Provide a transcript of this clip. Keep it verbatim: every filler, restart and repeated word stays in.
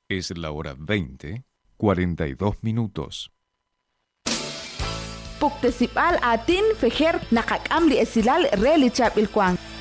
Es la hora veinte, cuarenta y dos minutos. Puktesipal atin fejer nakakam li esilal reli chap ilkwang.